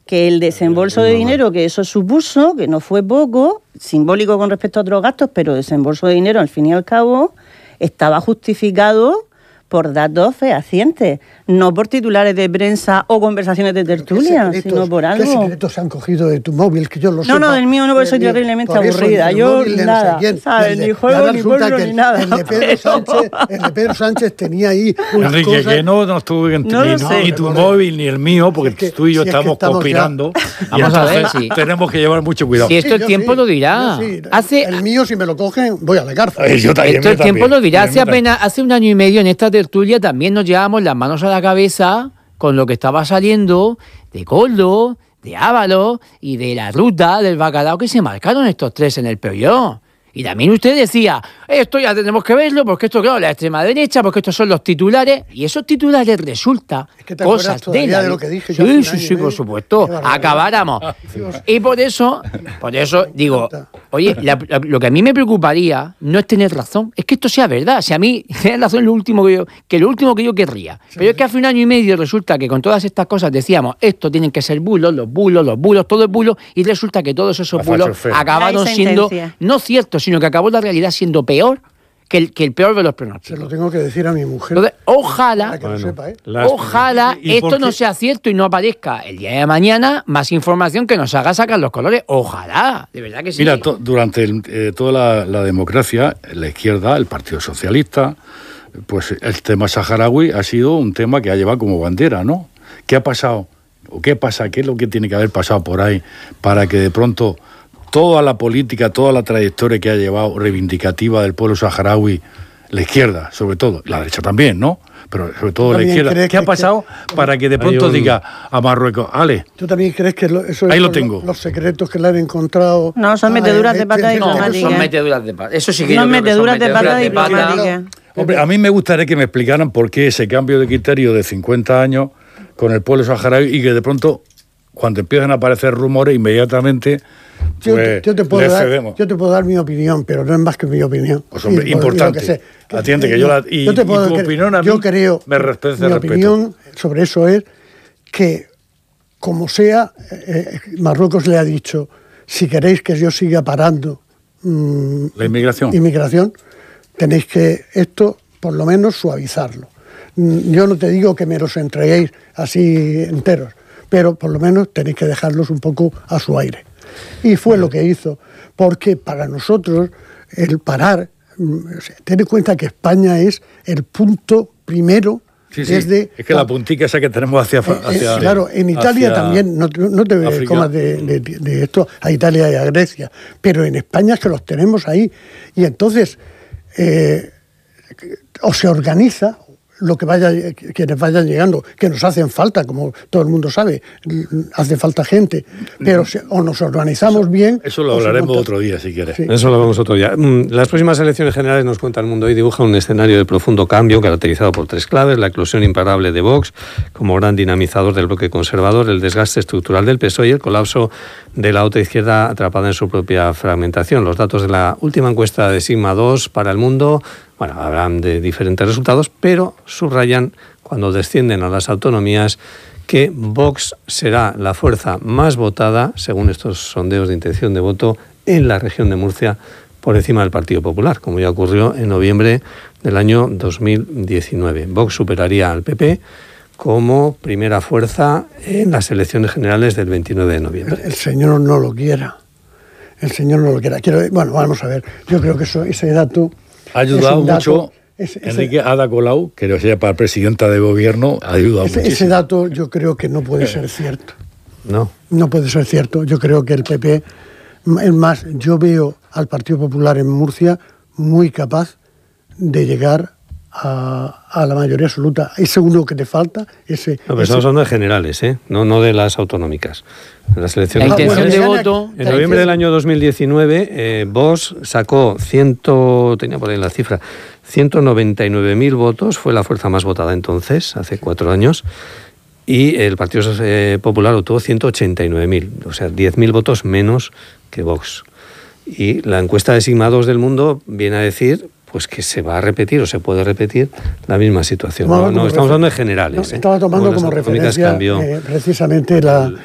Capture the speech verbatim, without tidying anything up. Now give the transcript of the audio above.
que el desembolso de dinero que eso supuso, que no fue poco, simbólico con respecto a otros gastos, pero desembolso de dinero al fin y al cabo, estaba justificado por datos fehacientes, no por titulares de prensa o conversaciones de tertulia, sino por algo. ¿Qué secretos se han cogido de tu móvil? Que yo lo No, sepa. no, del mío no, porque soy terriblemente por aburrida. Yo nada, no sé ¿sabes? Ni juego, ni pueblo, ni nada. El de, Pedro Sánchez, el de Pedro Sánchez tenía ahí unas Enrique, cosas... que no, no estuve en no ni, sé. ni tu móvil ni el mío, porque si es que, tú y yo si estamos, es estamos conspirando. Ya... Vamos a ver, sí. Tenemos que llevar mucho cuidado. Si esto sí, el tiempo sí, lo dirá. Sí. Hace... El mío, si me lo cogen, voy a la cárcel. Ay, yo también, esto el tiempo también. lo dirá. Hace apenas, hace un año y medio en esta tertulia también nos llevamos las manos a la cabeza con lo que estaba saliendo de Coldo, de Ábalos y de la ruta del bacalao que se marcaron estos tres en el P O I. Y también usted decía, esto ya tenemos que verlo, porque esto, claro, la extrema derecha, porque estos son los titulares, y esos titulares resulta es que te cosas de, la... de lo que dije. Sí, sí, sí, por supuesto, acabáramos. Y por eso, por eso digo, oye, la, la, lo que a mí me preocuparía no es tener razón, es que esto sea verdad. Si a mí tener razón es lo último que yo, que lo último que yo querría. Pero es que hace un año y medio resulta que con todas estas cosas decíamos, esto tienen que ser bulos, los bulos, los bulos, todo es bulos, y resulta que todos esos bulos acabaron siendo no ciertos, sino que acabó la realidad siendo peor que el, que el peor de los pronósticos. Se lo tengo que decir a mi mujer. Entonces, ojalá, que bueno, lo sepa, ¿eh? ojalá ¿Y, y esto no sea cierto y no aparezca el día de mañana más información que nos haga sacar los colores. Ojalá, de verdad que sí. Mira, to, durante el, eh, toda la, la democracia, la izquierda, el Partido Socialista, pues el tema saharaui ha sido un tema que ha llevado como bandera, ¿no? ¿Qué ha pasado? ¿O qué pasa? ¿Qué es lo que tiene que haber pasado por ahí para que de pronto toda la política, toda la trayectoria que ha llevado reivindicativa del pueblo saharaui, la izquierda, sobre todo, la derecha también, ¿no? Pero sobre todo la izquierda, ¿qué que, ha pasado que, para que de pronto un... diga a Marruecos, Ale? ¿Tú también crees que lo, eso ahí es lo tengo. Los, los secretos que le han encontrado? No, son meteduras de pata diplomáticas. No, son meteduras de pata. Eso sí que no, yo meteduras creo que de pata diplomáticas. Hombre, a mí me gustaría que me explicaran por qué ese cambio de criterio de cincuenta años con el pueblo saharaui y que de pronto, cuando empiezan a aparecer rumores, inmediatamente... Yo, pues, yo, te puedo dar, yo te puedo dar mi opinión, pero no es más que mi opinión. Pues hombre, y, importante. Que sé, que, Atiende que yo la... Y, yo te puedo, y tu que, opinión a mí yo creo, me respeto. Mi opinión sobre eso es que, como sea, eh, Marruecos le ha dicho, si queréis que yo siga parando mmm, la inmigración. inmigración, tenéis que esto, por lo menos, suavizarlo. Yo no te digo que me los entreguéis así enteros, pero por lo menos tenéis que dejarlos un poco a su aire. Y fue lo que hizo, porque para nosotros el parar, ten en cuenta que España es el punto primero. Sí, sí. Desde, es que la puntica esa que tenemos hacia... hacia eh, claro, en Italia también, no, no te África. comas de, de, de esto, a Italia y a Grecia, pero en España es que los tenemos ahí. Y entonces, eh, o se organiza... lo que vaya, quienes vayan llegando, que nos hacen falta, como todo el mundo sabe, hace falta gente, pero si, o nos organizamos bien... Eso lo hablaremos otro día, si quieres. Sí. Eso lo vemos otro día. Las próximas elecciones generales, nos cuenta El Mundo Hoy, dibuja un escenario de profundo cambio caracterizado por tres claves: la eclosión imparable de Vox como gran dinamizador del bloque conservador, el desgaste estructural del P S O E y el colapso de la otra izquierda atrapada en su propia fragmentación. Los datos de la última encuesta de Sigma dos para El Mundo... Bueno, habrán de diferentes resultados, pero subrayan, cuando descienden a las autonomías, que Vox será la fuerza más votada, según estos sondeos de intención de voto, en la región de Murcia, por encima del Partido Popular, como ya ocurrió en noviembre del año dos mil diecinueve. Vox superaría al P P como primera fuerza en las elecciones generales del veintinueve de noviembre. El, el señor no lo quiera. El señor no lo quiera. Quiero, bueno, vamos a ver. Yo creo que eso, ese dato... Ha ayudado dato, mucho ese, ese, Enrique Ada Colau, que no sea para presidenta de gobierno, ha ayudado ese, muchísimo. Ese dato yo creo que no puede ser cierto. No. No puede ser cierto. Yo creo que el P P, es más, yo veo al Partido Popular en Murcia muy capaz de llegar a, a la mayoría absoluta. Ese uno que te falta, ese... No, pero ese... estamos hablando de generales, ¿eh? No, no de las autonómicas. En las elecciones... La intención bueno, de gana, voto... En noviembre del año dos mil diecinueve, eh, Vox sacó ciento... tenía por ahí la cifra... ciento noventa y nueve mil votos, fue la fuerza más votada entonces, hace cuatro años, y el Partido Popular obtuvo ciento ochenta y nueve mil, o sea, diez mil votos menos que Vox. Y la encuesta de Sigma dos del Mundo viene a decir pues que se va a repetir o se puede repetir la misma situación. No, no, no estamos hablando de generales. No, estaba tomando ¿eh? como referencia eh, precisamente la...